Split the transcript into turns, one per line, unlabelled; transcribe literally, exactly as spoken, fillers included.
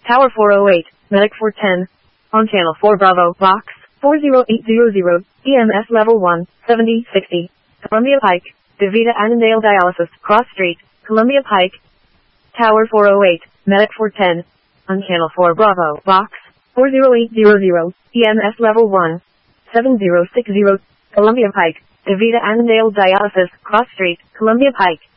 Tower four oh eight, Medic four ten. On channel four Bravo, box four zero eight zero zero, E M S level one, seventy sixty. Columbia Pike, DeVita Annandale Dialysis, Cross Street, Columbia Pike. Tower four oh eight, Medic four ten. On channel four Bravo, box four zero eight zero zero, E M S level one, seven zero six zero. Columbia Pike, DeVita Annandale Dialysis, Cross Street, Columbia Pike.